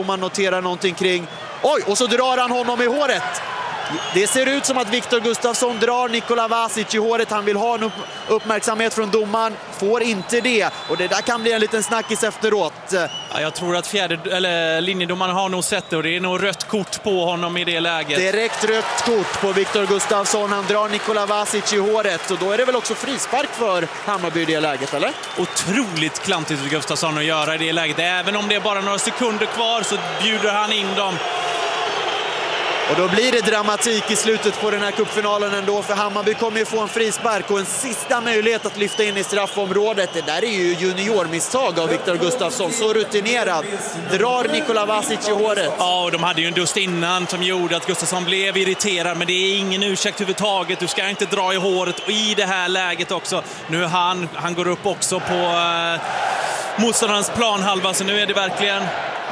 domaren noterar någonting kring. Oj, och så drar han honom i håret. Det ser ut som att Viktor Gustafsson drar Nikola Vasic i håret. Han vill ha en uppmärksamhet från domaren. Får inte det. Och det där kan bli en liten snackis efteråt. Ja, jag tror att linjedomaren har nog sett det. Och det är nog rött kort på honom i det läget. Direkt rött kort på Viktor Gustafsson. Han drar Nikola Vasic i håret. Och då är det väl också frispark för Hammarby i det läget, eller? Otroligt klantigt för Gustafsson att göra i det läget. Även om det är bara några sekunder kvar så bjuder han in dem. Och då blir det dramatik i slutet på den här cupfinalen ändå, för Hammarby kommer ju få en frispark och en sista möjlighet att lyfta in i straffområdet. Det där är ju juniormisstag av Viktor Gustafsson, så rutinerad. Drar Nikola Vasic i håret. Ja, och de hade ju en dust innan som gjorde att Gustafsson blev irriterad, men det är ingen ursäkt överhuvudtaget. Du ska inte dra i håret, och i det här läget också. Nu han går upp också på motståndarens planhalva, så nu är det verkligen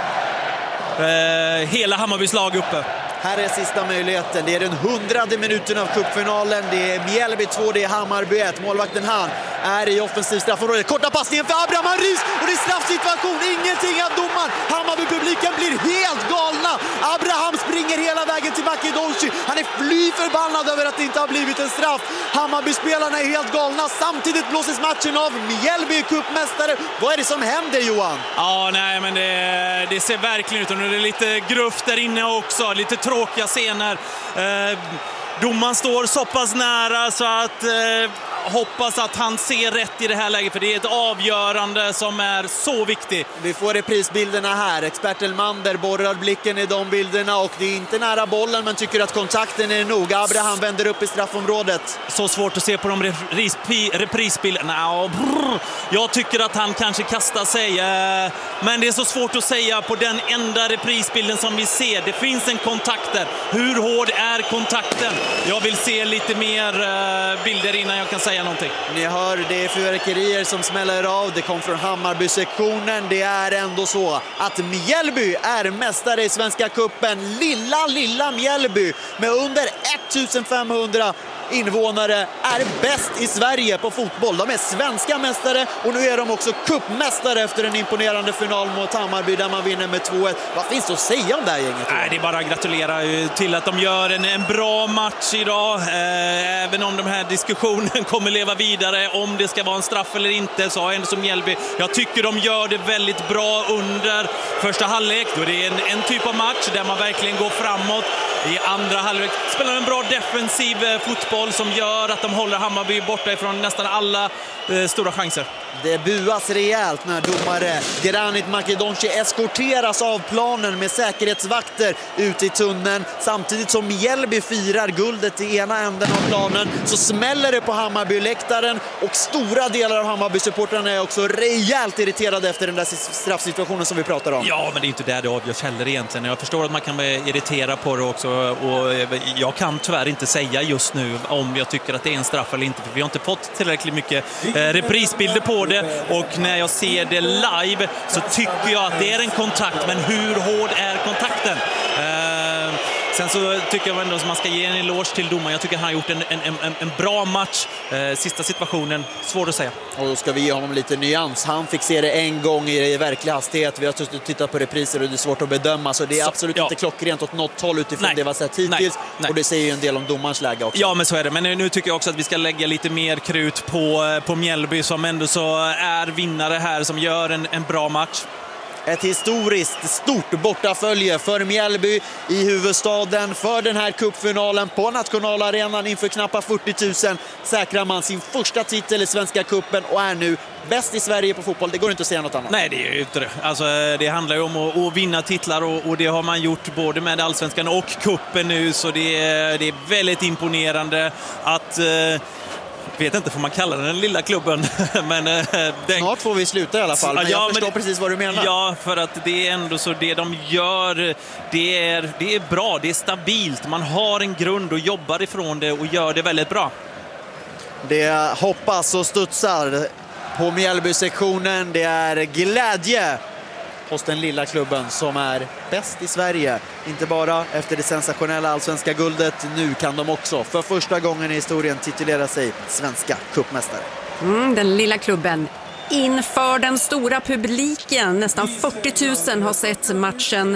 hela Hammarbys lag uppe. Här är sista möjligheten. Det är den 100:e minuten av cupfinalen. Det är Mjällby 2, det är Hammarby 1. Målvakten han är i offensiv straffområde. Korta passningen för Abraham Harris. Och det är straffsituation. Ingenting av domaren. Hammarby-publiken blir helt galna. Abraham springer hela vägen till Makedonci. Han är fly förbannad över att det inte har blivit en straff. Hammarby-spelarna är helt galna. Samtidigt blåses matchen av. Mjällby är cupmästare. Vad är det som händer, Johan? Ja, nej, men det ser verkligen ut. Och nu är det lite gruff där inne också. Lite tråkiga scener. Domaren står så pass nära så att hoppas att han ser rätt i det här läget, för det är ett avgörande som är så viktigt. Vi får reprisbilderna här. Expert Elmander borrar blicken i de bilderna, och det är inte nära bollen, men tycker att kontakten är nog. Abraham vänder upp i straffområdet. Så svårt att se på de reprisbilderna. Jag tycker att han kanske kastar sig, men det är så svårt att säga på den enda reprisbilden som vi ser. Det finns en kontakt där. Hur hård är kontakten? Jag vill se lite mer bilder innan jag kan säga någonting. Ni hör, det är fyrverkerier som smäller av. Det kom från Hammarby-sektionen. Det är ändå så att Mjällby är mästare i Svenska cupen. Lilla Mjällby med under 1500 invånare är bäst i Sverige på fotboll. De är svenska mästare, och nu är de också cupmästare efter en imponerande final mot Hammarby där man vinner med 2-1. Vad finns det att säga om det här gänget? Nej, det är bara att gratulera till att de gör en bra match idag. Även om den här diskussionen kommer leva vidare om det ska vara en straff eller inte, så har ändå som Mjällby. Jag tycker de gör det väldigt bra under första halvlek. Då är det en typ av match där man verkligen går framåt. I andra halvlek spelar en bra defensiv fotboll som gör att de håller Hammarby borta ifrån nästan alla stora chanser. Det buas rejält när domare Granit Makedonci eskorteras av planen med säkerhetsvakter ute i tunneln. Samtidigt som Mjällby firar guldet i ena änden av planen, så smäller det på Hammarby-läktaren, och stora delar av Hammarby-supportrarna är också rejält irriterade efter den där straffsituationen som vi pratar om. Ja, men det är inte där det avgörs heller egentligen. Jag förstår att man kan bli irriterad på det också, och jag kan tyvärr inte säga just nu om jag tycker att det är en straff eller inte, för vi har inte fått tillräckligt mycket reprisbilder på det, och när jag ser det live så tycker jag att det är en kontakt, men hur hård är kontakten? Sen så tycker jag ändå att man ska ge en eloge till domaren. Jag tycker att han har gjort en bra match. Sista situationen, svår att säga. Och då ska vi ge honom lite nyans. Han fick se det en gång i verklig hastighet. Vi har tittat på repriser och det är svårt att bedöma. Så det är absolut inte klockrent åt något håll utifrån det vi har sett hittills. Nej. Och det säger ju en del om domarens läge också. Ja, men så är det. Men nu tycker jag också att vi ska lägga lite mer krut på Mjällby, som ändå så är vinnare här, som gör en bra match. Ett historiskt stort bortafölje för Mjällby i huvudstaden för den här cupfinalen på nationalarenan inför knappt 40 000. Säkrar man sin första titel i Svenska cupen och är nu bäst i Sverige på fotboll. Det går inte att säga något annat. Nej, det är ju inte det. Alltså, det handlar ju om att vinna titlar, och det har man gjort både med Allsvenskan och cupen nu, så det är väldigt imponerande att... vet inte, får man kalla den lilla klubben. Men, snart får vi sluta i alla fall, men jag förstår precis vad du menar. Ja, för att det är ändå så, det de gör, det är bra, det är stabilt. Man har en grund och jobbar ifrån det och gör det väldigt bra. Det hoppas och studsar på Mjällby-sektionen. Det är glädje hos den lilla klubben som är bäst i Sverige. Inte bara efter det sensationella allsvenska guldet. Nu kan de också för första gången i historien titulera sig svenska cupmästare. Den lilla klubben inför den stora publiken. Nästan 40 000 har sett matchen